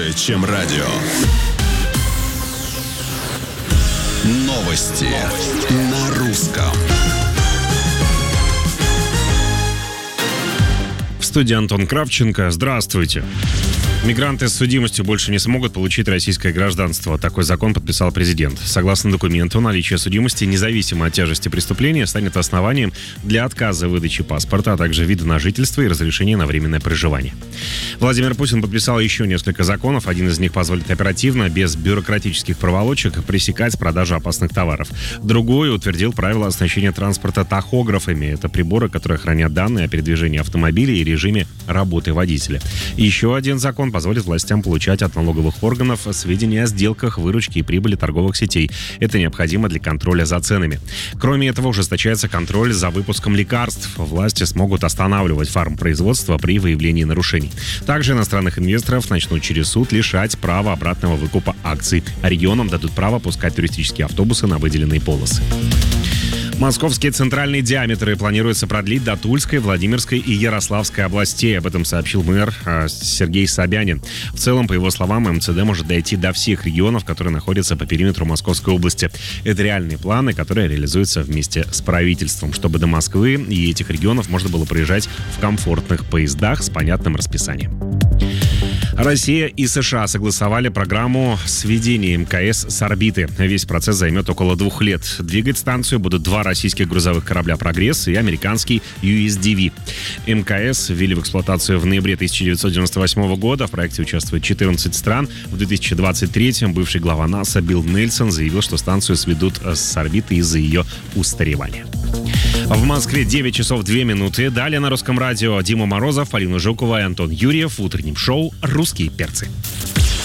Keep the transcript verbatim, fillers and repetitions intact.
Чем радио. Новости, Новости. На русском. В студии Антон Кравченко. Здравствуйте. Мигранты с судимостью больше не смогут получить российское гражданство. Такой закон подписал президент. Согласно документу, наличие судимости, независимо от тяжести преступления, станет основанием для отказа в выдаче паспорта, а также вида на жительство и разрешения на временное проживание. Владимир Путин подписал еще несколько законов. Один из них позволит оперативно, без бюрократических проволочек, пресекать продажу опасных товаров. Другой утвердил правила оснащения транспорта тахографами. Это приборы, которые хранят данные о передвижении автомобиля и режиме работы водителя. Еще один закон позволит властям получать от налоговых органов сведения о сделках, выручке и прибыли торговых сетей. Это необходимо для контроля за ценами. Кроме этого, ужесточается контроль за выпуском лекарств. Власти смогут останавливать фармпроизводство при выявлении нарушений. Также иностранных инвесторов начнут через суд лишать права обратного выкупа акций. А регионам дадут право пускать туристические автобусы на выделенные полосы. Московские центральные диаметры планируется продлить до Тульской, Владимирской и Ярославской областей. Об этом сообщил мэр Сергей Собянин. В целом, по его словам, МЦД может дойти до всех регионов, которые находятся по периметру Московской области. Это реальные планы, которые реализуются вместе с правительством, чтобы до Москвы и этих регионов можно было проезжать в комфортных поездах с понятным расписанием. Россия и США согласовали программу сведения МКС с орбиты. Весь процесс займет около двух лет. Двигать станцию будут два российских грузовых корабля «Прогресс» и американский ю эс ди ви. МКС ввели в эксплуатацию в ноябре тысяча девятьсот девяносто восьмого года. В проекте участвует четырнадцать стран. В две тысячи двадцать третьем бывший глава НАСА Билл Нельсон заявил, что станцию сведут с орбиты из-за ее устаревания. В Москве девять часов две минуты. Далее на Русском радио Дима Морозов, Полина Жукова и Антон Юрьев в утреннем шоу «Русские перцы».